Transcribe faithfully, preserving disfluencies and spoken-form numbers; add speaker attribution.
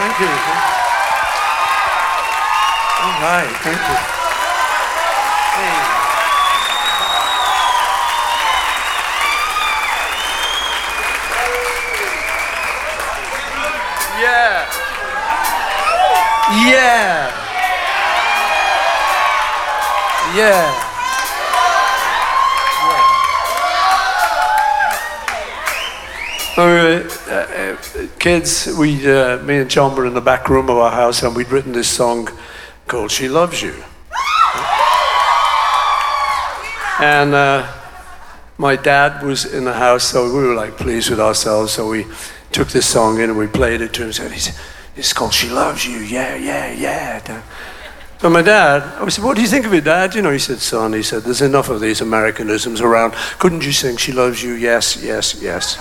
Speaker 1: Thank you. All right, thank you. Hey. Yeah. Yeah. Yeah. Yeah. Uh, uh, kids, we, uh, me and John were in the back room of our house, and we'd written this song called "She Loves You," and uh, my dad was in the house, so we were like pleased with ourselves. So we took this song in and we played it to him. And said, "It's, it's called 'She Loves You.' Yeah, yeah, yeah." Dad. So my dad, I said, "What do you think of it, Dad?" You know, he said, "Son," he said, "there's enough of these Americanisms around. Couldn't you sing 'She Loves You'? Yes, yes, yes."